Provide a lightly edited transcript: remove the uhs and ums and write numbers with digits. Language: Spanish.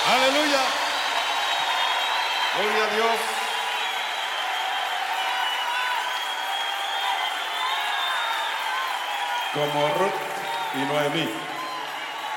Aleluya. Gloria a Dios. Como Ruth y Noemí.